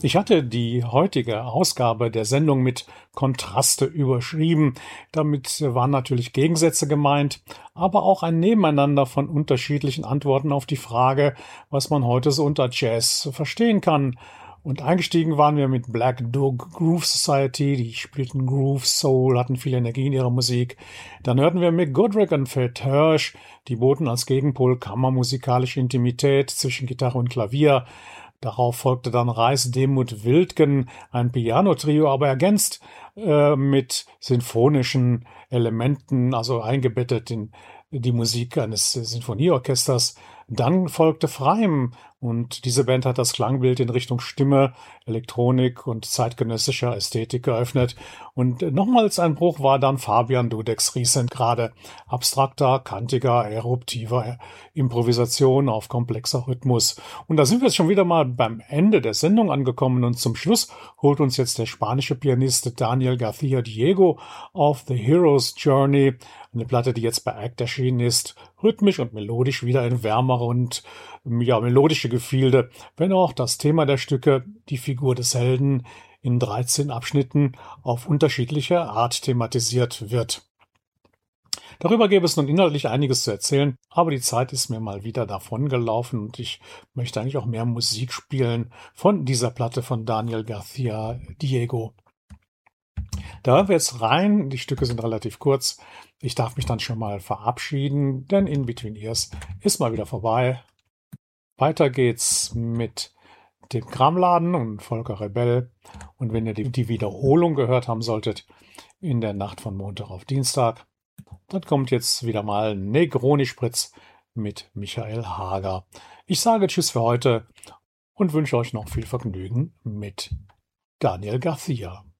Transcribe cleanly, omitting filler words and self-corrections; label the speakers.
Speaker 1: Ich hatte die heutige Ausgabe der Sendung mit Kontraste überschrieben. Damit waren natürlich Gegensätze gemeint, aber auch ein Nebeneinander von unterschiedlichen Antworten auf die Frage, was man heute so unter Jazz verstehen kann. Und eingestiegen waren wir mit Black Dog Groove Society, die spielten Groove, Soul, hatten viel Energie in ihrer Musik. Dann hörten wir Mick Goodrick und Fred Hirsch, die boten als Gegenpol kammermusikalische Intimität zwischen Gitarre und Klavier. Darauf folgte dann Reis Demuth Wildgen, ein Piano-Trio, aber ergänzt mit sinfonischen Elementen, also eingebettet in die Musik eines Sinfonieorchesters. Dann folgte Freim und diese Band hat das Klangbild in Richtung Stimme, Elektronik und zeitgenössischer Ästhetik geöffnet. Und nochmals ein Bruch war dann Fabian Dudeks Riesen, gerade abstrakter, kantiger, eruptiver Improvisation auf komplexer Rhythmus. Und da sind wir jetzt schon wieder mal beim Ende der Sendung angekommen und zum Schluss holt uns jetzt der spanische Pianist Daniel García Diego auf The Hero's Journey, eine Platte, die jetzt bei ACT erschienen ist, rhythmisch und melodisch wieder in wärmere und melodische Gefilde, wenn auch das Thema der Stücke, die Figur des Helden, in 13 Abschnitten auf unterschiedliche Art thematisiert wird. Darüber gäbe es nun inhaltlich einiges zu erzählen, aber die Zeit ist mir mal wieder davongelaufen und ich möchte eigentlich auch mehr Musik spielen von dieser Platte von Daniel García Diego. Da hören wir jetzt rein, die Stücke sind relativ kurz. Ich darf mich dann schon mal verabschieden, denn In Between Ears ist mal wieder vorbei. Weiter geht's mit dem Kramladen und Volker Rebell. Und wenn ihr die Wiederholung gehört haben solltet, in der Nacht von Montag auf Dienstag, dann kommt jetzt wieder mal Negroni Spritz mit Michael Hager. Ich sage Tschüss für heute und wünsche euch noch viel Vergnügen mit Daniel García.